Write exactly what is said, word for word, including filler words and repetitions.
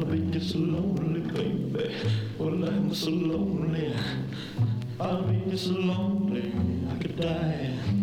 wanna be so lonely, baby. Well, I'm so lonely. I'll be so lonely I could die.